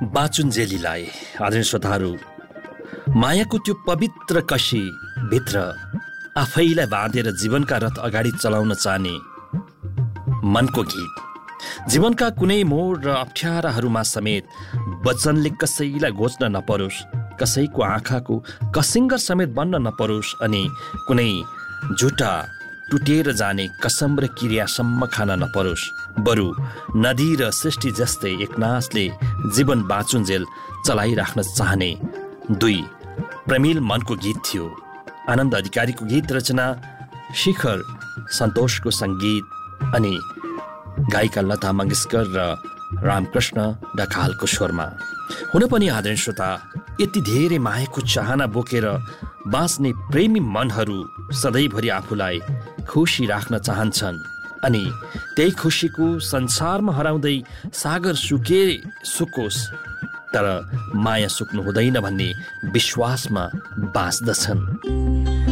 बाचुन्जेलीलाई आदरणीय श्रोताहरू, मायाको त्यो पवित्र कसी भित्र आफैलाई बाँधेर जीवनका रथ अगाडि चलाउन चाहने मनको गीत, जीवनका कुनै मोड र अप्ठ्याराहरूमा समेत वचनले कसैलाई घोच्न नपरोस्, कसैको आँखाको कसिङ्गर समेत बन्न नपरोस् अनि कुनै झुटा टुटेर जाने कसम र क्रियासम्म खान नपरोस्। बरु नदी र सृष्टि जस्तै एकनासले जीवन बाँचुन्जेल चलाइराख्न चाहने दुई प्रेमिल मनको गीत थियो। आनन्द अधिकारीको गीत रचना, शिखर सन्तोषको सङ्गीत अनि गायिका लता मङ्गेशकर र रामकृष्ण ढकालको स्वरमा। हुन पनि आदरणीय श्रोता, यति धेरै मायाको चाहना बोकेर बाँच्ने प्रेमी मनहरू सधैँभरि आफूलाई खुसी राख्न चाहन्छन् अनि त्यही खुसीको संसारमा हराउँदै सागर सुकोस्, तर माया सुक्नु हुँदैन भन्ने विश्वासमा बाँच्दछन्।